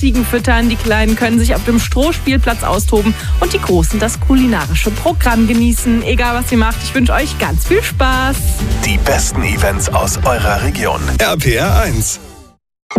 Ziegen füttern, die Kleinen können sich auf dem Strohspielplatz austoben und die Großen das kulinarische Programm genießen. Egal was ihr macht, ich wünsche euch ganz viel Spaß. Die besten Events aus eurer Region. RPR 1.